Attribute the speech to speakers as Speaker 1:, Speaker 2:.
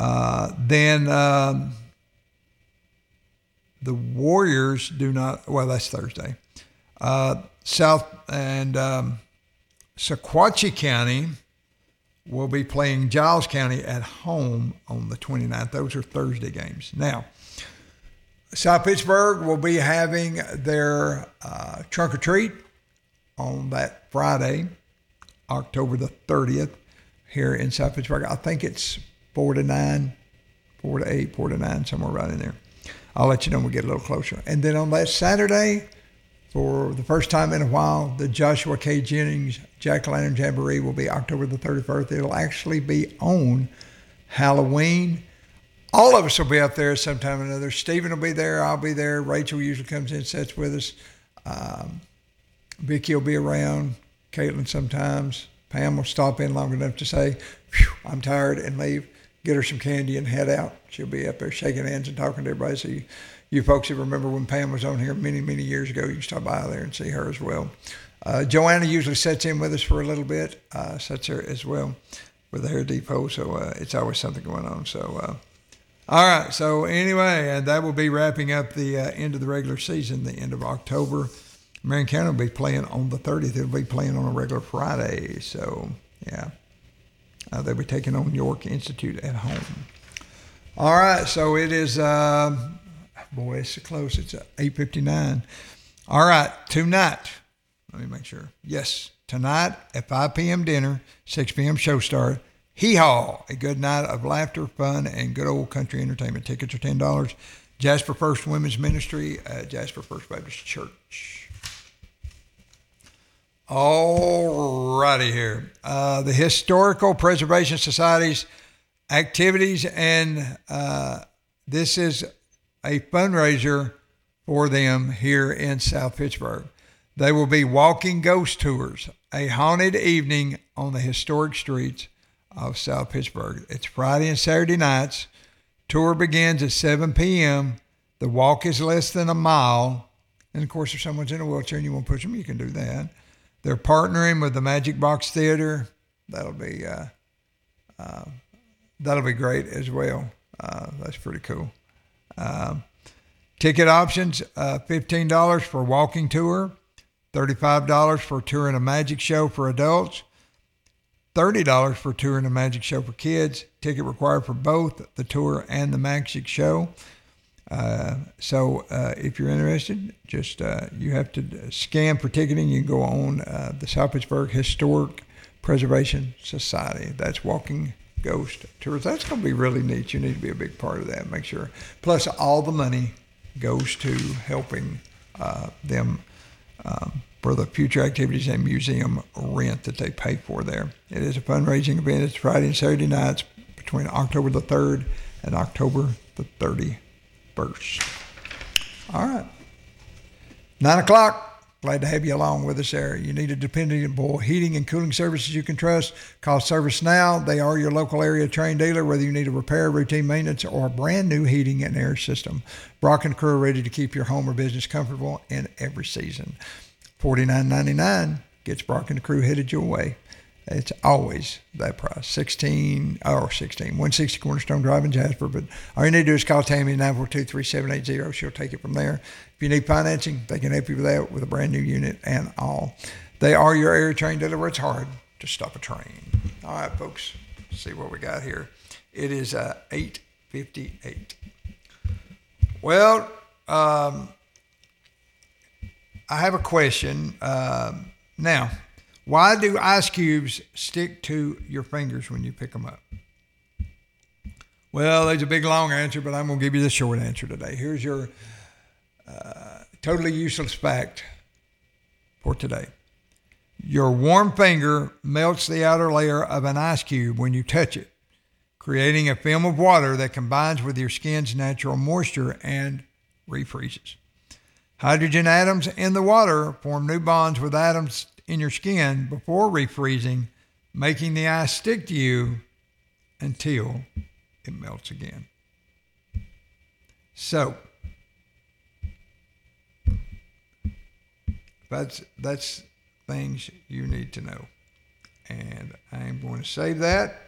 Speaker 1: Then the Warriors do not. Well, that's Thursday. South and Sequatchie County will be playing Giles County at home on the 29th. Those are Thursday games. Now, South Pittsburgh will be having their trunk or treat on that Friday, October the 30th, here in South Pittsburgh. I think it's 4 to 9, 4 to 8, 4 to 9, somewhere right in there. I'll let you know when we get a little closer. And then on that Saturday, for the first time in a while, the Joshua K. Jennings Jack-O-Lantern Jamboree will be October the 31st. It'll actually be on Halloween. All of us will be up there sometime or another. Stephen will be there. I'll be there. Rachel usually comes in, sits with us. Vicki will be around. Caitlin sometimes. Pam will stop in long enough to say, I'm tired, and leave. Get her some candy and head out. She'll be up there shaking hands and talking to everybody. So you folks who remember when Pam was on here many, many years ago, you can stop by there and see her as well. Joanna usually sits in with us for a little bit, sits there as well with the Hair Depot. So it's always something going on. So, all right. So anyway, and that will be wrapping up the end of the regular season, the end of October. Marion County will be playing on the 30th. It'll be playing on a regular Friday. So, yeah. They'll be taking on York Institute at home. All right, so it is, boy, it's so close. It's 8:59. All right, tonight, let me make sure. Yes, tonight at 5 p.m. dinner, 6 p.m. show start. Hee Haw, a good night of laughter, fun, and good old country entertainment. Tickets are $10. Jasper First Women's Ministry at Jasper First Baptist Church. All righty here. The Historical Preservation Society's activities, and this is a fundraiser for them here in South Pittsburgh. They will be walking ghost tours, a haunted evening on the historic streets of South Pittsburgh. It's Friday and Saturday nights. Tour begins at 7 p.m. The walk is less than a mile. And, of course, if someone's in a wheelchair and you want to push them, you can do that. They're partnering with the Magic Box Theater. That'll be great as well. That's pretty cool. Ticket options: $15 for a walking tour, $35 for touring a magic show for adults, $30 for touring a magic show for kids. Ticket required for both the tour and the magic show. So if you're interested, just you have to scan for ticketing. You can go on the South Pittsburgh Historic Preservation Society. That's walking ghost tours. That's going to be really neat. You need to be a big part of that. Make sure. Plus, all the money goes to helping them for the future activities and museum rent that they pay for there. It is a fundraising event. It's Friday and Saturday nights between October the 3rd and October the 30th. All right. 9 o'clock. Glad to have you along with us there. You need a dependable heating and cooling services you can trust. Call Service Now. They are your local area trained dealer, whether you need a repair, routine maintenance, or a brand new heating and air system. Brock and crew are ready to keep your home or business comfortable in every season. $49.99 gets Brock and the crew headed your way. It's always that price. 160 Cornerstone Drive in Jasper. But all you need to do is call Tammy 942-3780. She'll take it from there. If you need financing, they can help you with that with a brand new unit and all. They are your area train dealer where it's hard to stop a train. All right, folks. Let's see what we got here. It is 8:58. Well, I have a question. Now, why do ice cubes stick to your fingers when you pick them up? Well, there's a big long answer, but I'm going to give you the short answer today. Here's your totally useless fact for today. Your warm finger melts the outer layer of an ice cube when you touch it, creating a film of water that combines with your skin's natural moisture and refreezes. Hydrogen atoms in the water form new bonds with atoms in your skin before refreezing, making the ice stick to you until it melts again. So that's things you need to know. And I'm going to save that